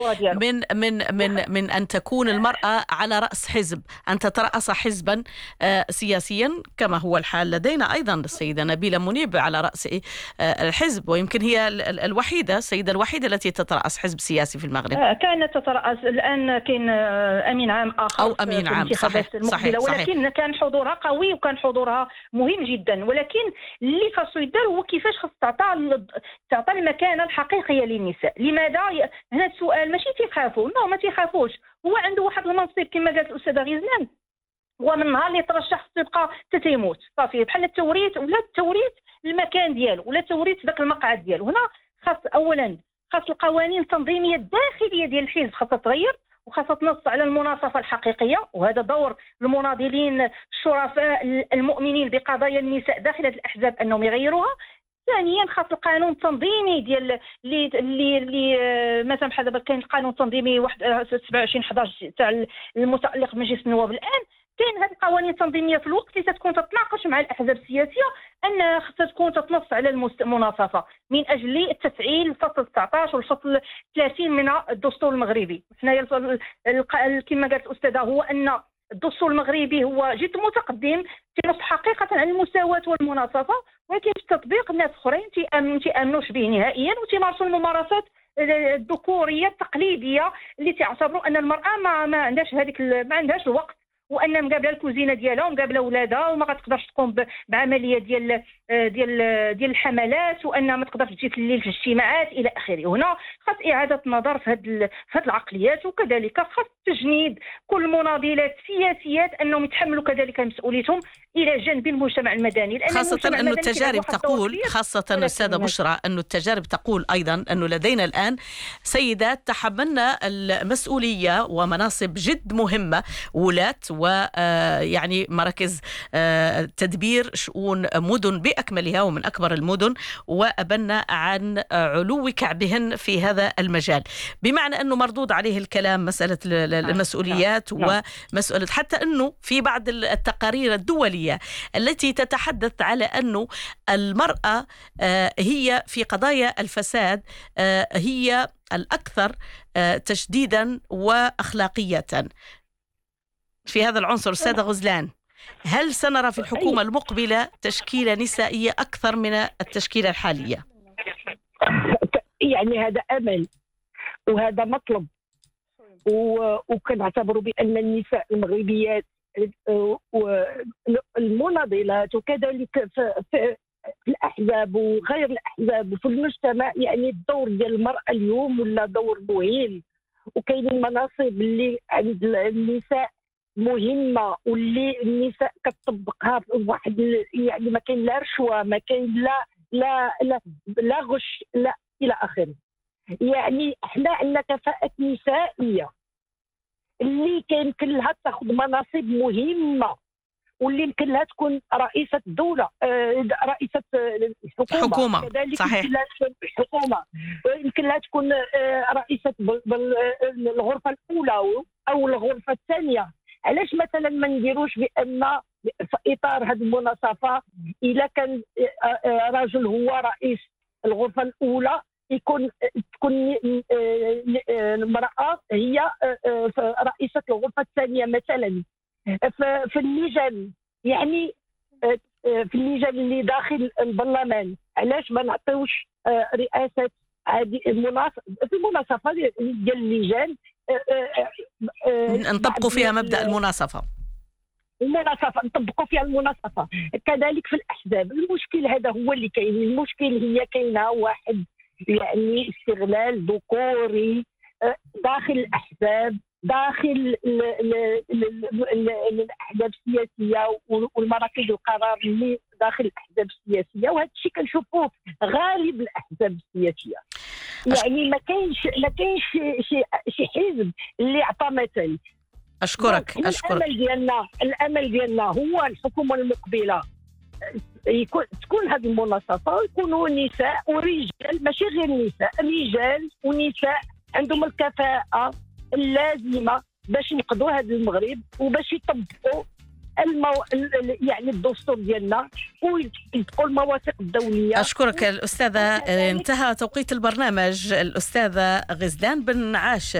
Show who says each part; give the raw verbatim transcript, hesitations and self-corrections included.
Speaker 1: من من من من أن تكون المرأة على رأس حزب، أن تترأس حزبا سياسيا كما هو الحال لدينا أيضا السيدة نبيلة منيب على رأس الحزب، ويمكن هي الوحيدة السيدة الوحيدة التي تترأس حزب سياسي في المغرب.
Speaker 2: كانت تترأس، الآن كاين أمين عام آخر
Speaker 1: أو أمين عام،
Speaker 2: صحيح
Speaker 1: صحيح صحيح،
Speaker 2: ولكن كان حضورها قوي وكان حضورها مهم جدا. ولكن اللي خاصو يدار هو كيفاش خاص تعطى تعطى المكانة الحقيقية للنساء. لماذا هنا السؤال؟ ماشي تيخافوا، لا ما تيخافوش، هو عنده واحد المنصب كما قالت الأستاذة غزلان، ومن النهار اللي ترشح تبقى تتيموت صافي، بحال التوريث ولا التوريث المكان ديالو ولا توريث ذاك المقعد ديالو. هنا خاص اولا خاص القوانين التنظيميه الداخليه ديال الحزب خاصها تغير، وخاصة تنص على المناصفة الحقيقية، وهذا دور المناضلين الشرفاء المؤمنين بقضايا النساء داخل الأحزاب أنهم يغيروها. ثانيا خاص القانون التنظيمي ديال اللي اللي اللي مثلا بحال دابا كاين القانون التنظيمي واحد سبعة وعشرين أحد عشر تاع المتعلق بمجلس النواب. الآن كاين هذه القوانين التنظيميه في الوقت اللي تكون تتناقش مع الاحزاب السياسيه انها خصها تكون تتنص على المناصفه من اجل تفعيل الفصل تسعة عشر والفصل ثلاثين من الدستور المغربي. حنايا كما قالت الاستاذه هو ان الدستور المغربي هو جد متقدم تنص حقيقه على المساواه والمناصفه، ولكن في التطبيق الناس اخرين ما تيامنوش به نهائيا وتمارسوا الممارسات الذكوريه التقليديه اللي تعتبروا ان المراه ما, ما عندهاش هذيك ما عندهاش الوقت، وان مقابله الكوزينه ديالها ومقابله اولادها وما غتقدرش تقوم بعمليه ديال ديال ديال الحملات، وان ما تقدرش تجي في الليل في الاجتماعات الى اخره. هنا خاص اعاده النظر في هذه في هذه العقليات، وكذلك خاص تجنيد كل المناضلات السياسيات انهم يتحملوا كذلك مسؤوليتهم الى جانب المجتمع المدني، لان
Speaker 1: خاصه أن التجارب تقول، خاصه أستاذة بشرى أن التجارب تقول ايضا انه لدينا الان سيدات تحملنا المسؤوليه ومناصب جد مهمه، ولاة ويعني مراكز تدبير شؤون مدن بأكملها ومن أكبر المدن، وأبنى عن علو كعبهن في هذا المجال، بمعنى أنه مردود عليه الكلام مسألة المسؤوليات ومسألة حتى أنه في بعض التقارير الدولية التي تتحدث على أنه المرأة هي في قضايا الفساد هي الأكثر تشديدا وأخلاقية في هذا العنصر. أستاذة غزلان، هل سنرى في الحكومة المقبلة تشكيلة نسائية أكثر من التشكيلة الحالية؟
Speaker 3: يعني هذا أمل وهذا مطلب، وكنعتبروا بأن النساء المغربيات والمناضلات وكذلك في الأحزاب وغير الأحزاب وفي المجتمع، يعني الدور ديال المرأة اليوم ولا دور مهم، وكاين المناصب اللي عند النساء مهمه واللي النساء كتطبقها في واحد، يعني ما كاين لا رشوه، ما كاين لا لا لا, لا غش لا الى اخره. يعني احنا عندنا كفاءه نسائيه اللي كيمكن لها تاخذ مناصب مهمه، واللي يمكن لها تكون رئيسه الدوله، رئيسه الحكومه
Speaker 1: حكومة.
Speaker 3: كذلك
Speaker 1: صحيح.
Speaker 3: الحكومه يمكن لها تكون رئيسه الغرفه الاولى او الغرفه الثانيه. علاش مثلا ما نديروش بان في اطار هذه المناصفه اذا كان رجل هو رئيس الغرفه الاولى يكون تكون المراه هي رئيسه الغرفه الثانيه مثلا في اللجان، يعني في اللجان اللي داخل البرلمان. علاش ما نعطيوش رئاسه هذه المناصفه في المناصفه ديال اللجان
Speaker 1: نطبقوا فيها مبدأ المناصفة
Speaker 3: المناصفة نطبقوا فيها المناصفة. كذلك في الأحزاب المشكل هذا هو اللي كاين، المشكل هي كاينه واحد يعني استغلال ذكوري داخل الأحزاب، داخل الأحزاب السياسية والمراكز القرار اللي داخل الأحزاب السياسية، وهذا الشيء كنشوفوه غالب الأحزاب السياسية. يعني ما كاينش ما كاينش شي شي حزب اللي عطى مثل.
Speaker 1: اشكرك اشكرك.
Speaker 3: الامل ديالنا الامل ديالنا هو الحكومه المقبله يكون تكون هذه المناصفه يكونوا نساء ورجال، ماشي غير نساء، رجال ونساء عندهم الكفاءه اللازمه باش ينقذوا هذا المغرب وباش يطبقوا المو... يعني الدستور ديالنا ويطبقوا المواثيق الدوليه.
Speaker 1: اشكرك الاستاذه. انتهى توقيت البرنامج. الاستاذه غزلان بن عاشر.